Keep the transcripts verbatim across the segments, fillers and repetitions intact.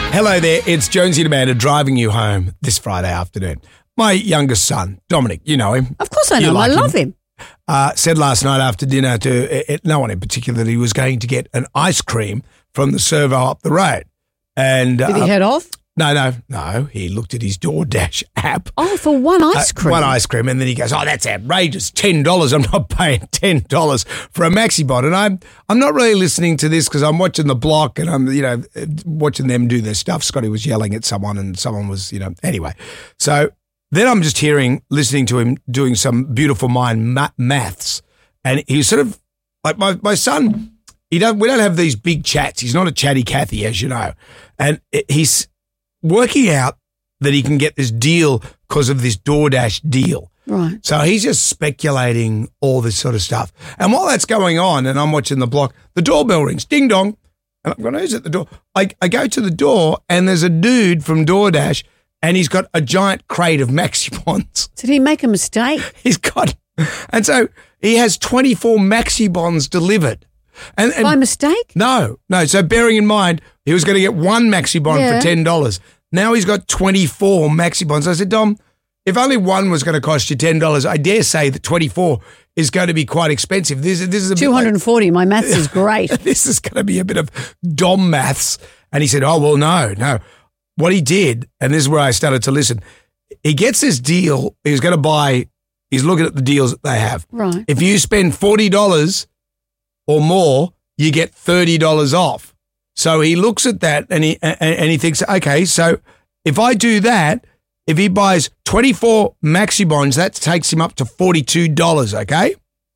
Hello there, it's Jonesy and Amanda driving you home this Friday afternoon. My youngest son, Dominic, you know him. Of course I know You him. like I love him. Uh, said last night after dinner to uh, no one in particular that he was going to get an ice cream from the servo up the road. And Did he uh, head off? No, no, no. He looked at his DoorDash app. Oh, for one ice Uh, cream. one ice cream, and then he goes, "Oh, that's outrageous! Ten dollars. I'm not paying ten dollars for a Maxibon." And I'm, I'm not really listening to this because I'm watching The Block and I'm, you know, watching them do their stuff. Scotty was yelling at someone, and someone was, you know, anyway. So then I'm just hearing, listening to him doing some beautiful mind ma- maths, and he's sort of like my my son. He don't. We don't have these big chats. He's not a chatty Cathy, as you know, and he's working out that he can get this deal because of this DoorDash deal. Right. So he's just speculating all this sort of stuff. And while that's going on and I'm watching The Block, the doorbell rings, ding dong. And I'm going, who's at the door? I, I go to the door and there's a dude from DoorDash and he's got a giant crate of Maxibons. Did he make a mistake? He's got, and so he has twenty-four Maxibons delivered. And, and By mistake? No, no. So bearing in mind, he was going to get one Maxibon Yeah. for ten dollars. Now he's got twenty-four Maxibons. I said, Dom, if only one was going to cost you ten dollars, I dare say that twenty-four is going to be quite expensive. This, this is a two hundred forty. Bit My maths is great. like, this is going to be a bit of Dom maths. And he said, oh, well, no, no. What he did, and this is where I started to listen, he gets this deal. He's going to buy, he's looking at the deals that they have. Right. If you spend forty dollars or more, you get thirty dollars off. So he looks at that and he and, and he thinks, okay, so if I do that, if he buys twenty-four Maxibons, that takes him up to forty-two dollars, okay?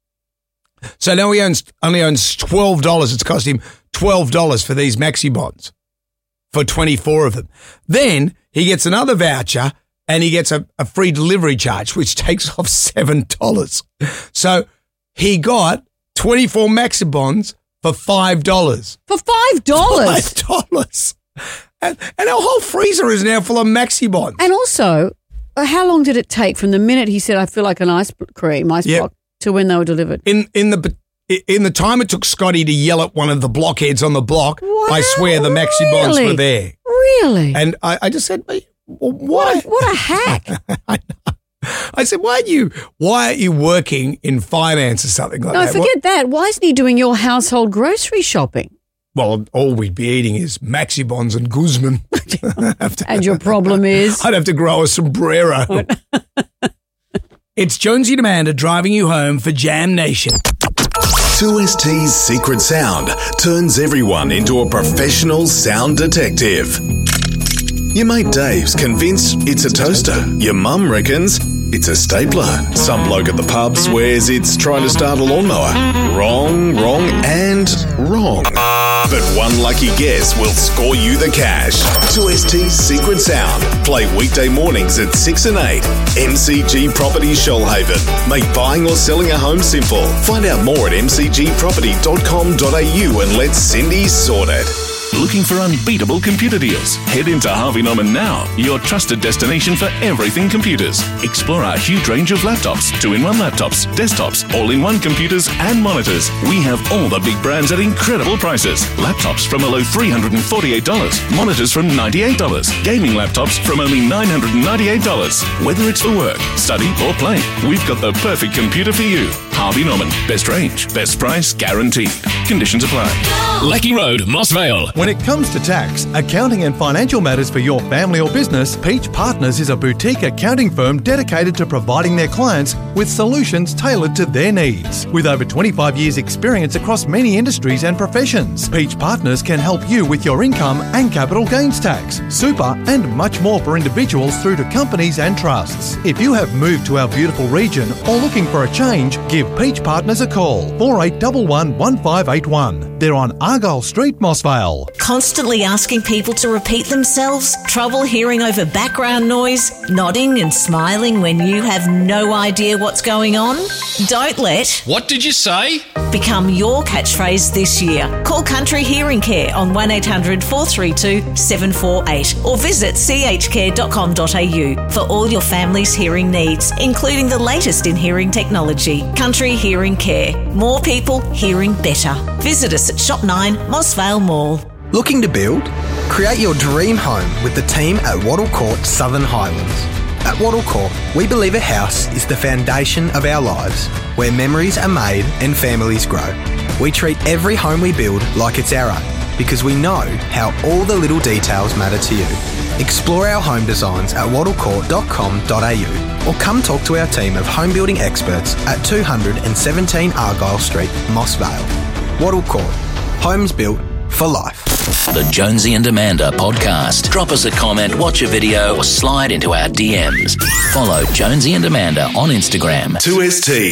So now he owns only owns twelve dollars. It's cost him twelve dollars for these Maxibons for twenty-four of them. Then he gets another voucher and he gets a, a free delivery charge, which takes off seven dollars. So he got twenty-four Maxibons for five dollars. For five dollars? five dollars. And, and our whole freezer is now full of Maxibons. And also, uh, how long did it take from the minute he said, I feel like an ice cream, ice Yep. block, to when they were delivered? In in the in the time it took Scotty to yell at one of the blockheads on the block, Wow, I swear the Maxibons really? were there. Really? And I, I just said, "Well, why? what, a, what a hack. I know. I said, why are you why are you working in finance or something like No, that? forget What- that. Why isn't he doing your household grocery shopping? Well, all we'd be eating is Maxibons and Guzman. I'd have to- And your problem is? I'd have to grow a sombrero. It's Jonesy and Amanda driving you home for Jam Nation. two S T's secret sound turns everyone into a professional sound detective. Your mate Dave's convinced it's a toaster. Your mum reckons it's a stapler. Some bloke at the pub swears it's trying to start a lawnmower. Wrong, wrong, and wrong. But one lucky guess will score you the cash. two S T's secret sound. Play weekday mornings at six and eight. M C G Property Shoalhaven. Make buying or selling a home simple. Find out more at m c g property dot com dot a u and let Cindy sort it. Looking for unbeatable computer deals? Head into Harvey Norman now, your trusted destination for everything computers. Explore our huge range of laptops, two-in-one laptops, desktops, all-in-one computers and monitors. We have all the big brands at incredible prices. Laptops from a low three hundred forty-eight dollars, monitors from ninety-eight dollars, gaming laptops from only nine hundred ninety-eight dollars. Whether it's for work, study or play, we've got the perfect computer for you. Harvey Norman, best range, best price, guaranteed. Conditions apply. Lecky Road, Moss Vale. When it comes to tax, accounting and financial matters for your family or business, Peach Partners is a boutique accounting firm dedicated to providing their clients with solutions tailored to their needs. With over twenty-five years experience across many industries and professions, Peach Partners can help you with your income and capital gains tax, super and much more for individuals through to companies and trusts. If you have moved to our beautiful region or looking for a change, give Peach Partners a call, four eight one one, one five eight one. They're on Argyle Street, Moss Vale. Constantly asking people to repeat themselves? Trouble hearing over background noise? Nodding and smiling when you have no idea what's going on? Don't let What did you say? become your catchphrase this year. Call Country Hearing Care on one eight hundred, four three two, seven four eight or visit c h care dot com dot a u for all your family's hearing needs, including the latest in hearing technology. Country Hearing Care. More people hearing better. Visit us at Shop nine, Moss Vale Mall. Looking to build? Create your dream home with the team at Wattle Court Southern Highlands. At Wattle Court, we believe a house is the foundation of our lives, where memories are made and families grow. We treat every home we build like it's our own, because we know how all the little details matter to you. Explore our home designs at wattle court dot com dot a u or come talk to our team of home building experts at two seventeen Argyle Street, Moss Vale. Wattle Court. Homes built for life. The Jonesy and Amanda podcast. Drop us a comment, watch a video, or slide into our D Ms. Follow Jonesy and Amanda on Instagram. two S T